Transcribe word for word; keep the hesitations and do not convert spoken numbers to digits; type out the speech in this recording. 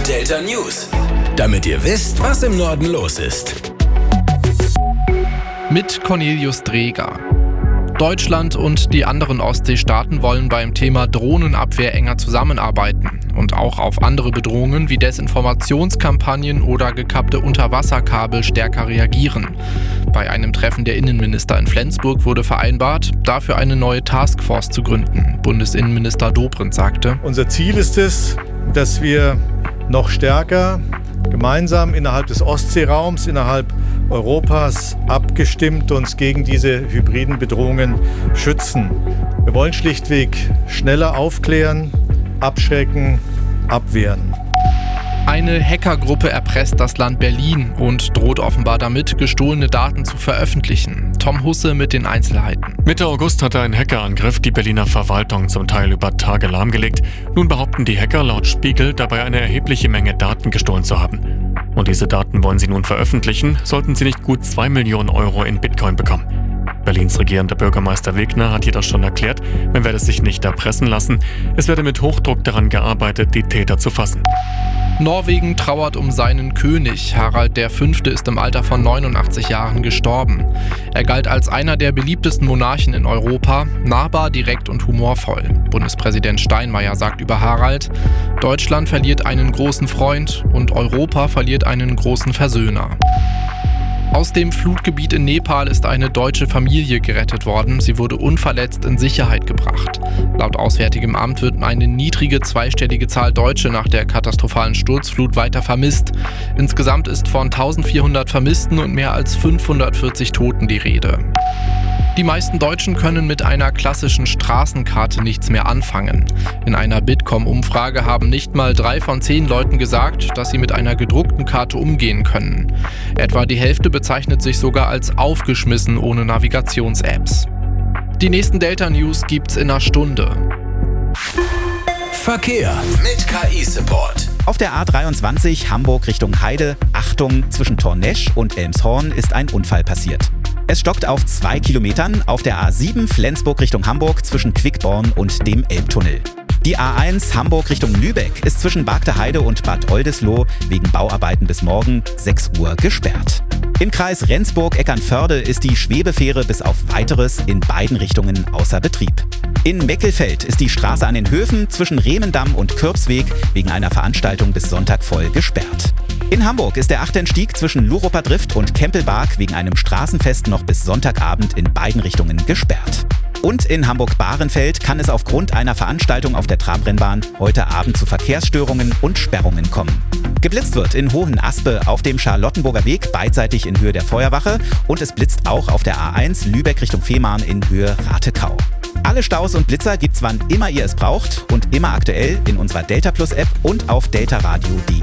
Delta News. Damit ihr wisst, was im Norden los ist. Mit Cornelius Dreger. Deutschland und die anderen Ostseestaaten wollen beim Thema Drohnenabwehr enger zusammenarbeiten und auch auf andere Bedrohungen wie Desinformationskampagnen oder gekappte Unterwasserkabel stärker reagieren. Bei einem Treffen der Innenminister in Flensburg wurde vereinbart, dafür eine neue Taskforce zu gründen. Bundesinnenminister Dobrindt sagte: Unser Ziel ist es, dass wir noch stärker gemeinsam innerhalb des Ostseeraums, innerhalb Europas abgestimmt uns gegen diese hybriden Bedrohungen schützen. Wir wollen schlichtweg schneller aufklären, abschrecken, abwehren. Eine Hackergruppe erpresst das Land Berlin und droht offenbar damit, gestohlene Daten zu veröffentlichen. Tom Husse mit den Einzelheiten. Mitte August hatte ein Hackerangriff die Berliner Verwaltung zum Teil über Tage lahmgelegt. Nun behaupten die Hacker laut Spiegel, dabei eine erhebliche Menge Daten gestohlen zu haben. Und diese Daten wollen sie nun veröffentlichen, sollten sie nicht gut zwei Millionen Euro in Bitcoin bekommen. Berlins regierender Bürgermeister Wegner hat jedoch schon erklärt, man werde sich nicht erpressen lassen. Es werde mit Hochdruck daran gearbeitet, die Täter zu fassen. Norwegen trauert um seinen König. Harald der Fünfte ist im Alter von neunundachtzig Jahren gestorben. Er galt als einer der beliebtesten Monarchen in Europa, nahbar, direkt und humorvoll. Bundespräsident Steinmeier sagt über Harald: Deutschland verliert einen großen Freund und Europa verliert einen großen Versöhner. Aus dem Flutgebiet in Nepal ist eine deutsche Familie gerettet worden. Sie wurde unverletzt in Sicherheit gebracht. Laut Auswärtigem Amt wird eine niedrige zweistellige Zahl Deutsche nach der katastrophalen Sturzflut weiter vermisst. Insgesamt ist von eintausendvierhundert Vermissten und mehr als fünfhundertvierzig Toten die Rede. Die meisten Deutschen können mit einer klassischen Straßenkarte nichts mehr anfangen. In einer Bitkom-Umfrage haben nicht mal drei von zehn Leuten gesagt, dass sie mit einer gedruckten Karte umgehen können. Etwa die Hälfte bezeichnet sich sogar als aufgeschmissen ohne Navigations-Apps. Die nächsten Delta News gibt's in einer Stunde. Verkehr mit K I-Support. Auf der A dreiundzwanzig Hamburg Richtung Heide, Achtung, zwischen Tornesch und Elmshorn ist ein Unfall passiert. Es stockt auf zwei Kilometern auf der A sieben Flensburg Richtung Hamburg zwischen Quickborn und dem Elbtunnel. Die A eins Hamburg Richtung Lübeck ist zwischen Bargteheide und Bad Oldesloe wegen Bauarbeiten bis morgen sechs Uhr gesperrt. Im Kreis Rendsburg-Eckernförde ist die Schwebefähre bis auf Weiteres in beiden Richtungen außer Betrieb. In Meckelfeld ist die Straße an den Höfen zwischen Rehmendamm und Kürbsweg wegen einer Veranstaltung bis Sonntag voll gesperrt. In Hamburg ist der Achterstieg zwischen Luroper Drift und Kempelbark wegen einem Straßenfest noch bis Sonntagabend in beiden Richtungen gesperrt. Und in Hamburg-Bahrenfeld kann es aufgrund einer Veranstaltung auf der Trabrennbahn heute Abend zu Verkehrsstörungen und Sperrungen kommen. Geblitzt wird in Hohenaspe auf dem Charlottenburger Weg beidseitig in Höhe der Feuerwache und es blitzt auch auf der A eins Lübeck Richtung Fehmarn in Höhe Ratekau. Alle Staus und Blitzer gibt's wann immer ihr es braucht und immer aktuell in unserer Delta Plus App und auf deltaradio punkt de.